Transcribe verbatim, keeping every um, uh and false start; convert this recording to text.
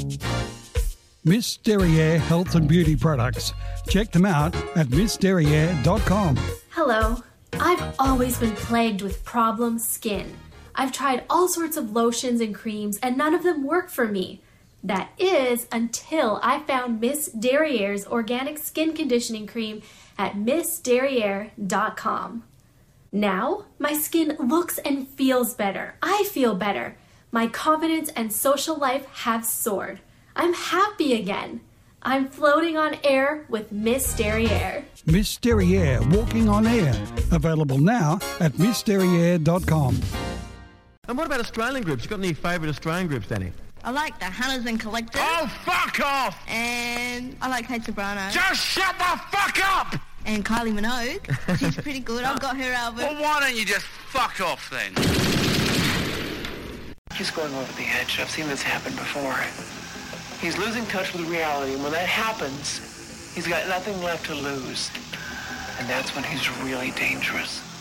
Miss Derriere Health and Beauty Products. Check them out at miss derriere dot com. Hello. I've always been plagued with problem skin. I've tried all sorts of lotions and creams and none of them work for me. That is until I found Miss Derriere's organic skin conditioning cream at miss derriere dot com. Now, my skin looks and feels better. I feel better. My confidence and social life have soared. I'm happy again. I'm floating on air with Miss Derriere. Miss Derriere Walking on Air. Available now at miss derriere dot com. And what about Australian groups? You got any favourite Australian groups, Danny? I like the Hunters and Collectors. Oh, fuck off! And I like Kate Sobrano. Just shut the fuck up! And Kylie Minogue. She's pretty good. I've got her album. Well, why don't you just fuck off then? He's going over the edge. I've seen this happen before. He's losing touch with reality, and when that happens, he's got nothing left to lose. And that's when he's really dangerous.